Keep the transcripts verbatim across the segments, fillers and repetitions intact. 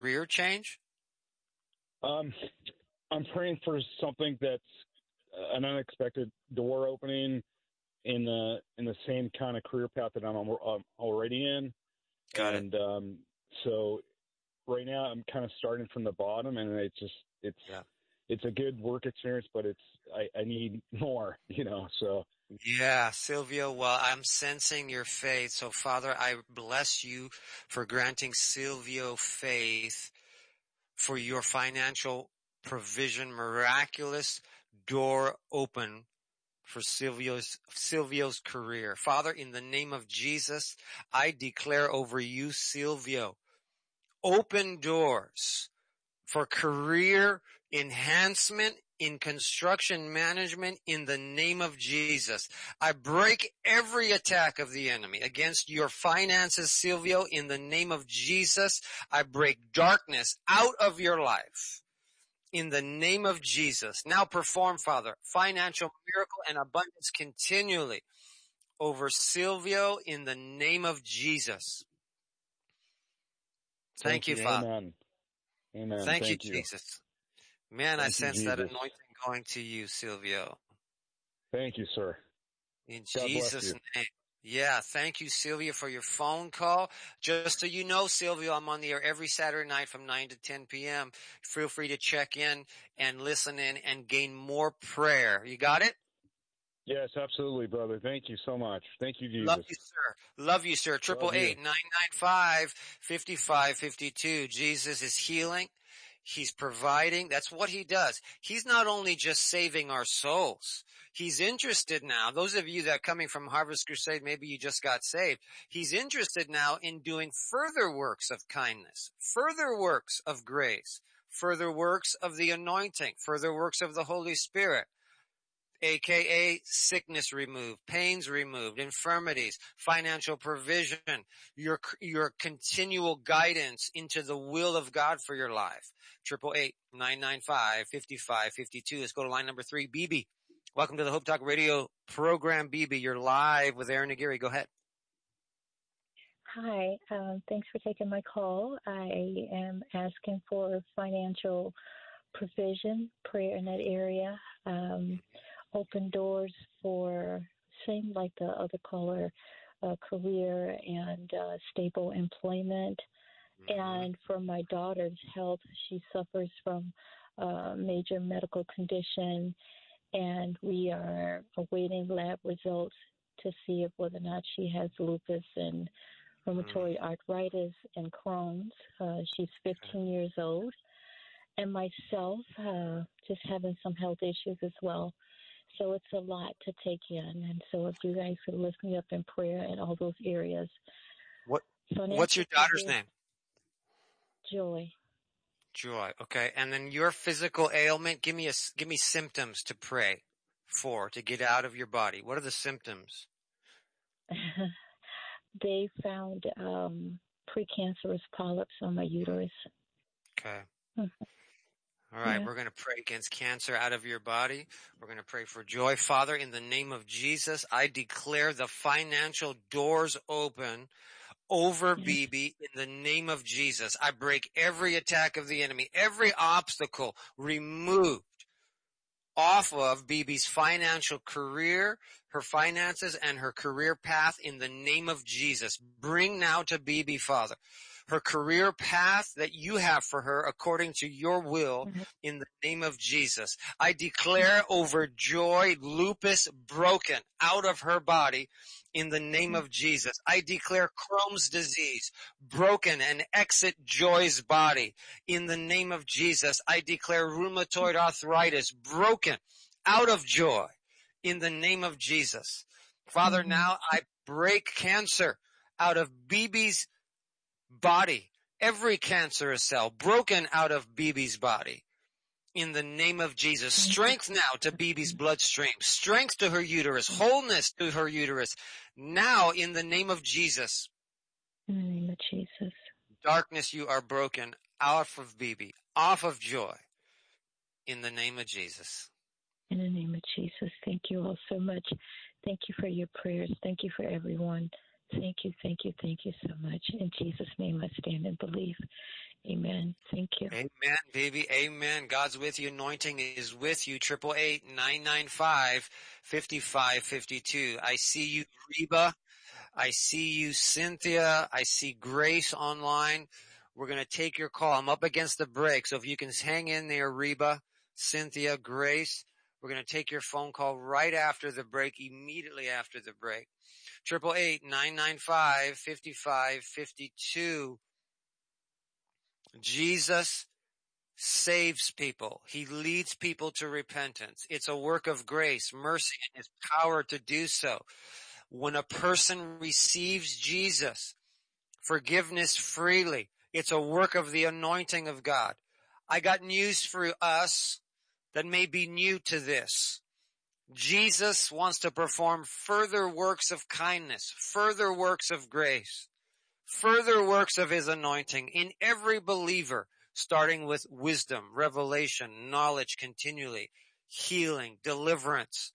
career change? Um, I'm praying for something that's an unexpected door opening in the in the same kind of career path that I'm, I'm already in. Got and it. um, so right now I'm kind of starting from the bottom, and it's just it's Yeah. it's a good work experience, but it's I, I need more, you know. So Yeah, Silvio, well, I'm sensing your faith. So, Father, I bless you for granting Silvio faith for your financial provision, miraculous door open for Silvio's, Silvio's career. Father, in the name of Jesus, I declare over you, Silvio, open doors for career enhancement in construction management in the name of Jesus. I break every attack of the enemy against your finances, Silvio, in the name of Jesus. I break darkness out of your life in the name of Jesus. Now perform, Father, financial miracle and abundance continually over Silvio in the name of Jesus. Thank, thank you, you. Father. Amen. Amen. Thank you, Thank you. Jesus. Man, Thank I you, sense that Jesus. anointing going to you, Silvio. Thank you, sir. In God bless Jesus' you. name. Yeah, thank you, Silvio, for your phone call. Just so you know, Silvio, I'm on the air every Saturday night from nine to ten p.m. Feel free to check in and listen in and gain more prayer. You got it? Yes, absolutely, brother. Thank you so much. Thank you, Love Jesus. you, sir. Love you, sir. Triple Love you. eight nine nine five fifty five fifty two. Jesus is healing. He's providing. That's what he does. He's not only just saving our souls. He's interested now. Those of you that are coming from Harvest Crusade, maybe you just got saved. He's interested now in doing further works of kindness, further works of grace, further works of the anointing, further works of the Holy Spirit. A K A sickness removed, pains removed, infirmities, financial provision, your, your continual guidance into the will of God for your life. Triple eight, nine nine five, fifty-five fifty-two. Let's go to line number three. B B. Welcome to the Hope Talk Radio program, B B. You're live with Aaron Aguirre. Go ahead. Hi. Um, thanks for taking my call. I am asking for financial provision, prayer in that area. Um, open doors for, same like the other caller, uh, career and uh, stable employment. Mm-hmm. And for my daughter's health, she suffers from a major medical condition, and we are awaiting lab results to see if whether or not she has lupus and rheumatoid mm-hmm. arthritis and Crohn's. Uh, she's fifteen okay. years old. And myself, uh, just having some health issues as well. So it's a lot to take in. And so if you guys could lift me up in prayer in all those areas. What? What's your daughter's name? Joy. Joy. Okay. And then your physical ailment, give me a, give me symptoms to pray for, to get out of your body. What are the symptoms? They found um, precancerous polyps on my uterus. Okay. Mm-hmm. All right, yeah. We're going to pray against cancer out of your body. We're going to pray for joy. Father, in the name of Jesus, I declare the financial doors open over yes. B B in the name of Jesus. I break every attack of the enemy, every obstacle removed off of B B's financial career, her finances, and her career path in the name of Jesus. Bring now to B B, Father, her career path that you have for her according to your will mm-hmm. in the name of Jesus. I declare over Joy, lupus broken out of her body in the name of Jesus. I declare Crohn's disease broken and exit Joy's body in the name of Jesus. I declare rheumatoid arthritis broken out of Joy in the name of Jesus. Father, mm-hmm. now I break cancer out of B B's body, every cancerous cell broken out of B B's body in the name of Jesus. Strength now to B B's bloodstream, strength to her uterus, wholeness to her uterus now in the name of Jesus. In the name of Jesus. Darkness, you are broken off of B B, off of Joy in the name of Jesus. In the name of Jesus. Thank you all so much. Thank you for your prayers. Thank you for everyone. Thank you, thank you, thank you so much. In Jesus' name I stand and believe. Amen. Thank you. Amen, baby. Amen. God's with you. Anointing is with you. Triple eight nine nine five fifty five fifty two. I see you, Reba. I see you, Cynthia. I see Grace online. We're going to take your call. I'm up against the break, so if you can hang in there, Reba, Cynthia, Grace. We're going to take your phone call right after the break, immediately after the break. Triple eight nine nine five fifty five fifty two. Jesus saves people. He leads people to repentance. It's a work of grace, mercy, and his power to do so. When a person receives Jesus, forgiveness freely, it's a work of the anointing of God. I got news for us that may be new to this. Jesus wants to perform further works of kindness, further works of grace, further works of his anointing in every believer, starting with wisdom, revelation, knowledge continually, healing, deliverance,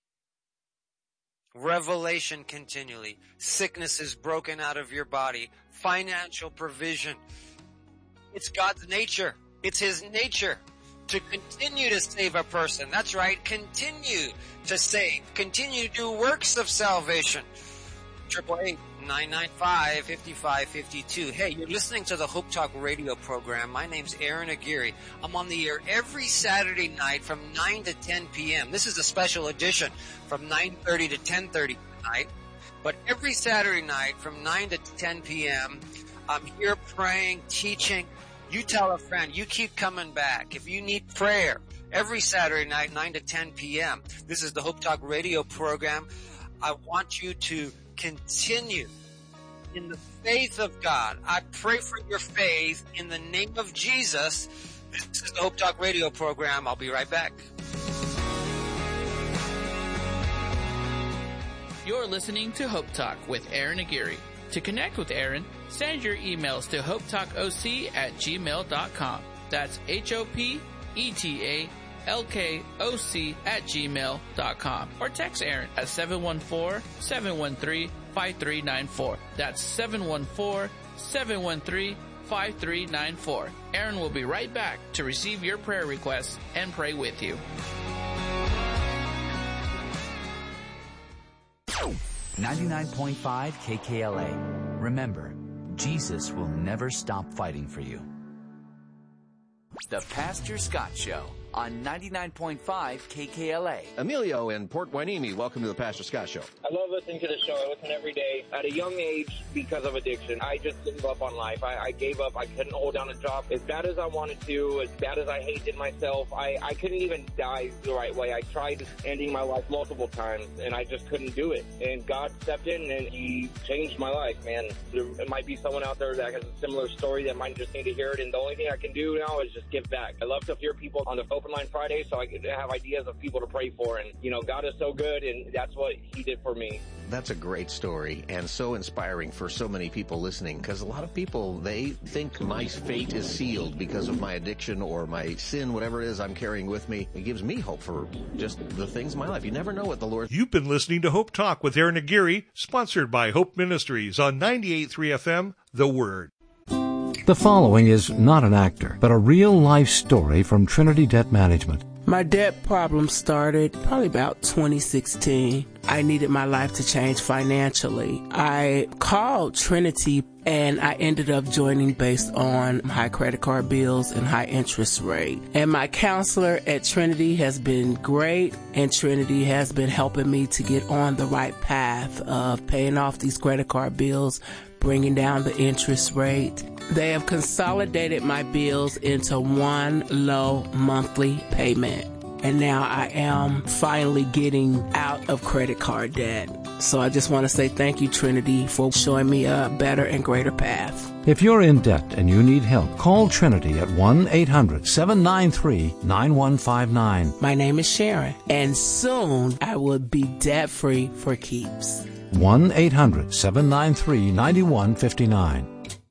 revelation continually, sickness is broken out of your body, financial provision. It's God's nature. It's his nature to continue to save a person. That's right. Continue to save. Continue to do works of salvation. Triple eight nine nine five fifty five fifty two. Hey, you're listening to the Hope Talk radio program. My name's Aaron Aguirre. I'm on the air every Saturday night from nine to ten p.m. This is a special edition from nine thirty to ten thirty tonight. But every Saturday night from nine to ten p.m., I'm here praying, teaching. You tell a friend. You keep coming back. If you need prayer, every Saturday night, nine to ten p.m. This is the Hope Talk radio program. I want you to continue in the faith of God. I pray for your faith in the name of Jesus. This is the Hope Talk radio program. I'll be right back. You're listening to Hope Talk with Aaron Aguirre. To connect with Aaron, send your emails to hopetalkoc at gmail dot com. That's H O P E T A L K O C at gmail dot com. Or text Aaron at seven one four, seven one three, five three nine four. That's seven one four, seven one three, five three nine four. Aaron will be right back to receive your prayer requests and pray with you. ninety-nine point five K K L A. Remember, Jesus will never stop fighting for you. The Pastor Scott Show on ninety-nine point five K K L A. Emilio in Port Hueneme, welcome to the Pastor Scott Show. I love listening to the show. I listen every day. At a young age, because of addiction, I just gave up on life. I, I gave up. I couldn't hold down a job. As bad as I wanted to, as bad as I hated myself, I, I couldn't even die the right way. I tried ending my life multiple times, and I just couldn't do it. And God stepped in, and he changed my life, man. There might be someone out there that has a similar story that might just need to hear it, and the only thing I can do now is just give back. I love to hear people on the Open Line Friday, so I can have ideas of people to pray for. And, you know, God is so good, and that's what he did for me. That's a great story and so inspiring for so many people listening, because a lot of people, they think my fate is sealed because of my addiction or my sin, whatever it is I'm carrying with me. It gives me hope for just the things in my life. You never know what the Lord... You've been listening to Hope Talk with Aaron Aguirre, sponsored by Hope Ministries on ninety-eight point three F M, The Word. The following is not an actor, but a real-life story from Trinity Debt Management. My debt problem started probably about twenty sixteen. I needed my life to change financially. I called Trinity and I ended up joining based on high credit card bills and high interest rate. And my counselor at Trinity has been great, and Trinity has been helping me to get on the right path of paying off these credit card bills, bringing down the interest rate. They have consolidated my bills into one low monthly payment. And now I am finally getting out of credit card debt. So I just want to say thank you, Trinity, for showing me a better and greater path. If you're in debt and you need help, call Trinity at one eight hundred seven nine three nine one five nine. My name is Sharon, and soon I will be debt-free for keeps. one eight hundred seven nine three nine one five nine.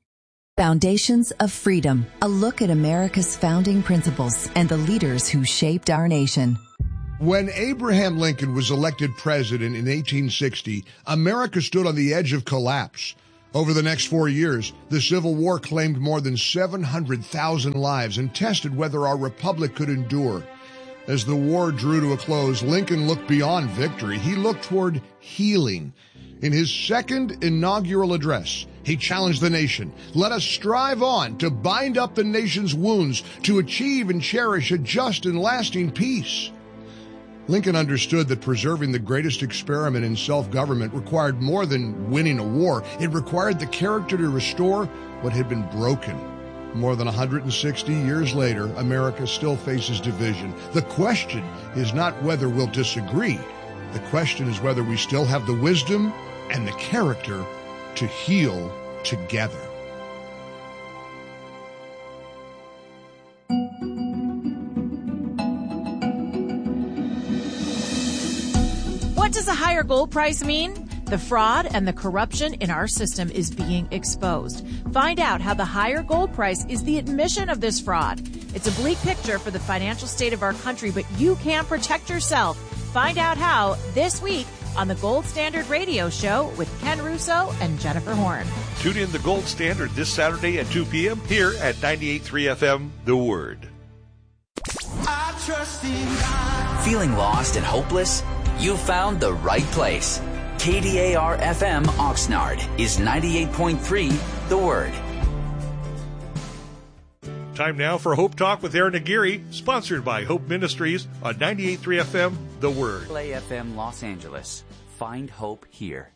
Foundations of Freedom, a look at America's founding principles and the leaders who shaped our nation. When Abraham Lincoln was elected president in eighteen sixty, America stood on the edge of collapse. Over the next four years, the Civil War claimed more than seven hundred thousand lives and tested whether our republic could endure. As the war drew to a close, Lincoln looked beyond victory. He looked toward healing. In his second inaugural address, he challenged the nation. Let us strive on to bind up the nation's wounds, to achieve and cherish a just and lasting peace. Lincoln understood that preserving the greatest experiment in self-government required more than winning a war. It required the character to restore what had been broken. More than one hundred sixty years later, America still faces division. The question is not whether we'll disagree. The question is whether we still have the wisdom and the character to heal together. What does a higher gold price mean? The fraud and the corruption in our system is being exposed. Find out how the higher gold price is the admission of this fraud. It's a bleak picture for the financial state of our country, but you can protect yourself. Find out how this week on the Gold Standard Radio Show with Ken Russo and Jennifer Horn. Tune in the Gold Standard this Saturday at two p.m. here at ninety-eight point three F M, The Word. I trust in God. Feeling lost and hopeless? You found the right place. K D A R F M Oxnard is ninety-eight point three The Word. Time now for Hope Talk with Aaron Aguirre, sponsored by Hope Ministries on ninety-eight point three F M, The Word. Play F M Los Angeles. Find hope here.